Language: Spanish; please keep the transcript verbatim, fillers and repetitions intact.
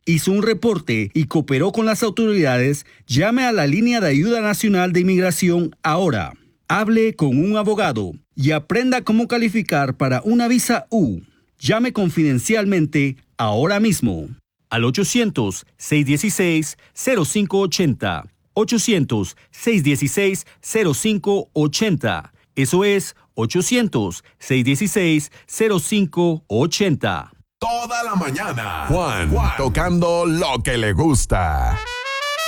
hizo un reporte y cooperó con las autoridades, llame a la línea de ayuda nacional de inmigración ahora. Hable con un abogado y aprenda cómo calificar para una visa U. Llame confidencialmente ahora mismo al ochocientos, seiscientos dieciséis, cero cinco ochenta. ochocientos, seiscientos dieciséis, cero cinco ochenta. Eso es ochocientos, seiscientos dieciséis, cero cinco ochenta. Toda la mañana, Juan, Juan, tocando lo que le gusta.